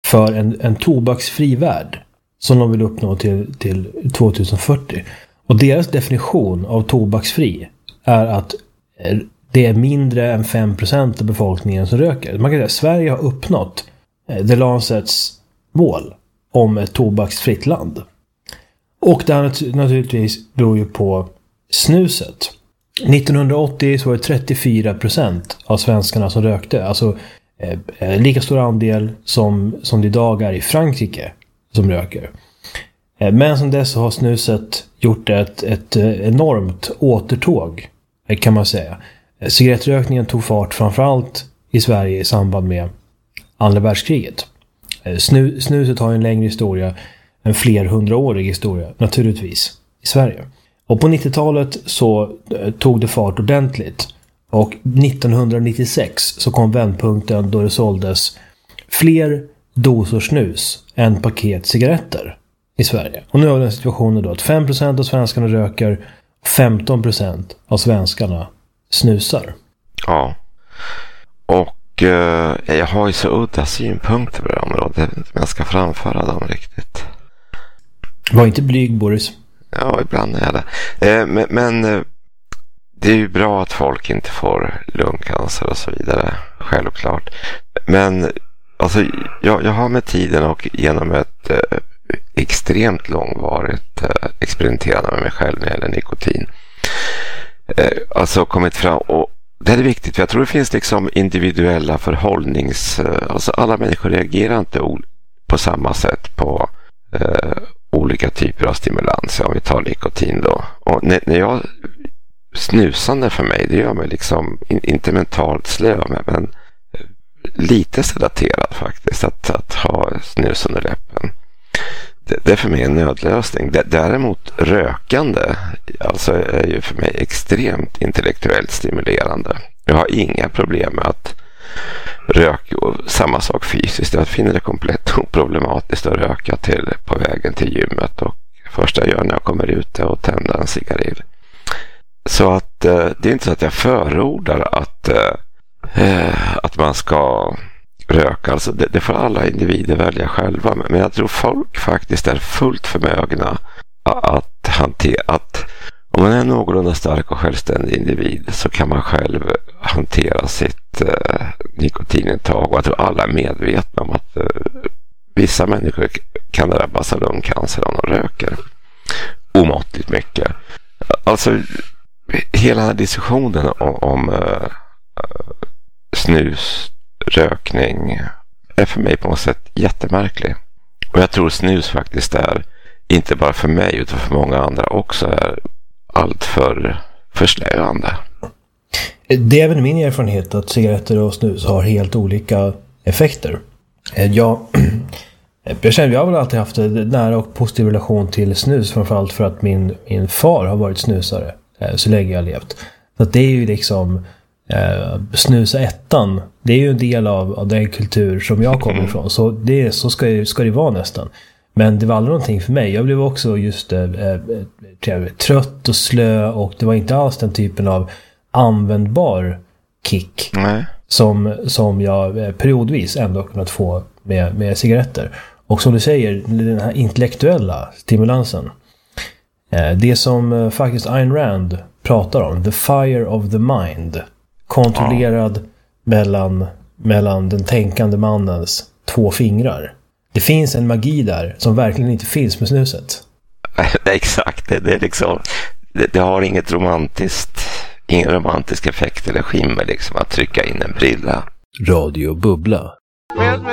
för en tobaksfri värld som de vill uppnå till 2040. Och deras definition av tobaksfri är att det är mindre än 5% av befolkningen som röker. Man kan säga att Sverige har uppnått The Lancets mål om ett tobaksfritt land. Och det här naturligtvis beror ju på snuset. 1980 så var det 34% av svenskarna som rökte. Alltså lika stor andel som det idag är i Frankrike som röker. Men som dess har snuset gjort ett enormt återtåg, kan man säga. Cigarettrökningen tog fart framförallt i Sverige i samband med andra världskriget. Snuset har en längre historia, en flerhundraårig historia, naturligtvis, i Sverige. Och på 90-talet så tog det fart ordentligt. Och 1996 så kom vändpunkten då det såldes fler dosor snus än paket cigaretter i Sverige. Och nu har vi den situationen då att 5% av svenskarna röker och 15% av svenskarna snusar. Ja. Och jag har ju så udda synpunkter på det området. Jag vet inte om jag ska framföra dem riktigt. Var inte blyg, Boris. Ja, ibland är det. Men det är ju bra att folk inte får lungcancer och så vidare. Självklart. Men alltså, jag har med tiden och genom ett extremt långvarigt experimenterande med mig själv när det gäller nikotin. Alltså kommit fram, och det är viktigt, för jag tror det finns liksom individuella alltså alla människor reagerar inte på samma sätt på olika typer av stimulans, om vi tar nikotin då. Och när jag snusande för mig, det gör mig liksom inte mentalt slö, men lite sedaterad faktiskt, att ha snus under läppen. Det är för mig en nödlösning. Däremot rökande alltså är ju för mig extremt intellektuellt stimulerande. Jag har inga problem med att röka, och samma sak fysiskt. Jag finner det komplett oproblematiskt att röka på vägen till gymmet, och första jag gör när jag kommer ut är att tända en cigarill. Så att det är inte så att jag förordar att man ska röka. Alltså det får alla individer välja själva. Men jag tror folk faktiskt är fullt förmögna att hantera, att om man är någorlunda stark och självständig individ så kan man själv hantera sitt nikotinintag. Och jag tror alla är medvetna om att vissa människor kan drabbas av lungcancer om de röker omåttligt mycket. Alltså hela den här diskussionen om snus, rökning är för mig på något sätt jättemärklig. Och jag tror snus faktiskt är, inte bara för mig utan för många andra också, är allt för förslöande. Det är även min erfarenhet att cigaretter och snus har helt olika effekter. Jag har väl alltid haft en nära och positiv relation till snus, framförallt för att min far har varit snusare så länge jag levt. Så att det är ju liksom snusa ettan, det är ju en del av den kultur som jag kommer ifrån. Så ska det vara nästan. Men det var aldrig någonting för mig. Jag blev också just trött och slö, och det var inte alls den typen av användbar kick som jag periodvis ändå kunnat få med cigaretter. Och som du säger, den här intellektuella stimulansen. Det som faktiskt Ayn Rand pratar om, the fire of the mind, kontrollerad mellan den tänkande mannens två fingrar. Det finns en magi där som verkligen inte finns med snuset. Exakt, det är liksom, det har ingen romantisk effekt eller skimmer liksom att trycka in en brilla. Radio Bubbla.